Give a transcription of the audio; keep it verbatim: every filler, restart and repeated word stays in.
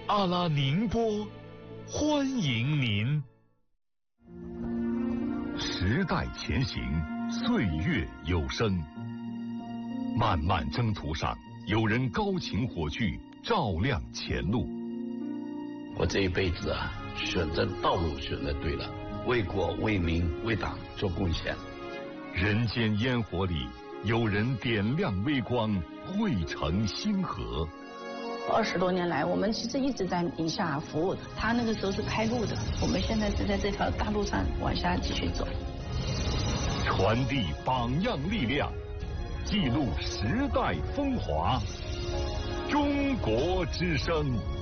阿拉宁波，欢迎您。时代前行，岁月有声。漫漫征途上，有人高擎火炬，照亮前路。 我这一辈子啊，选择道路选择对了，为国为民为党做贡献。 人间烟火里，有人点亮微光，汇成星河。 二十多年来，我们其实一直在宁夏服务的。他那个时候是开路的，我们现在是在这条大路上往下继续走。 传递榜样力量，记录时代风华。中国之声。